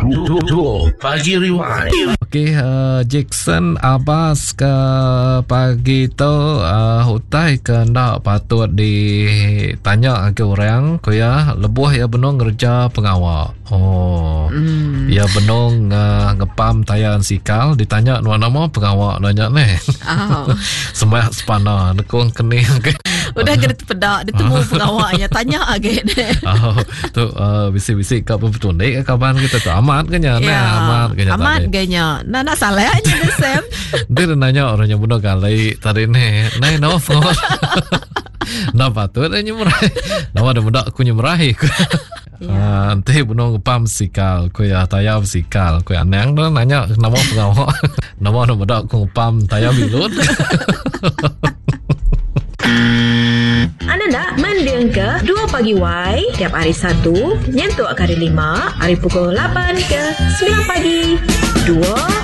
Dua Pagi Rewind. Okey, Jackson Abbas ke pagi tu hutai ke nak patut ditanya ke orang ko ya lebuh ya benong kerja pengawal. Ya benong ngepam tayan sikal ditanya nama pengawal nanya ni. Sembah sepana nekong kene. Udah kena pedak ditemu pengawalnya tanya agak deh. Tu bisik-bisik kat petundik kapan kita tu amat kenya amat kenya nak salah aja deh Sam. Dia nanya orangnya bunuh kali tadi ni no nak patut dia nyemerahi nama ada budak aku nyemerahi nanti bunuh ngepam sikal ku ya tayam sikal ku ya neng tu nanya nama pengawal nama ada budak aku ngepam tayam bilut. Anda nak mendengar ke 2 Pagi Y tiap hari Sabtu nyentuh hari 5 hari pukul 8 ke 9 pagi 2